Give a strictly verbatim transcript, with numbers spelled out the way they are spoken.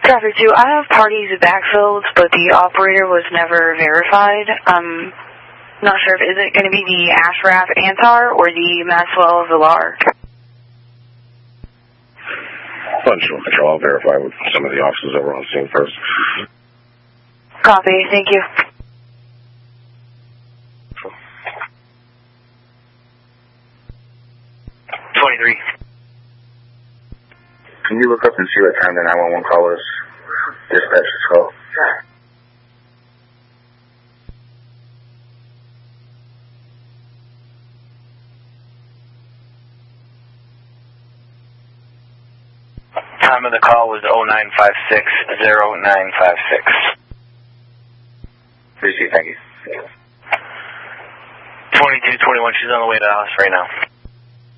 Traffic two, I have parties at backfilled, but the operator was never verified. Um, not sure if, is it going to be the Ashraf Antar or the Maxwell Villar? Bunch of I'll verify with some of the officers that were on scene first. Copy, thank you. twenty-three. Can you look up and see what time the nine one one call is? Dispatch's call. Time of the call was oh nine five six, oh nine five six. Appreciate it, thank you. twenty-two twenty-one, she's on the way to the house right now.